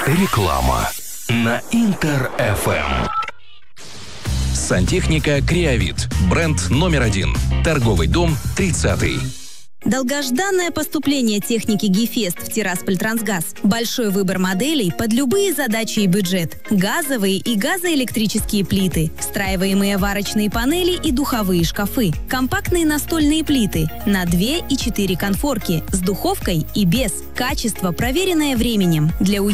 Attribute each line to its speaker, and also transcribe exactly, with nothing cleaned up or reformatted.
Speaker 1: Реклама на Интер эф эм. Сантехника Креавит. Бренд номер один. Торговый дом тридцатый.
Speaker 2: Долгожданное поступление техники Гефест в Тирасполь-Трансгаз. Большой выбор моделей под любые задачи и бюджет. Газовые и газоэлектрические плиты, встраиваемые варочные панели и духовые шкафы, компактные настольные плиты на две и четыре конфорки, с духовкой и без. Качество, проверенное временем. Для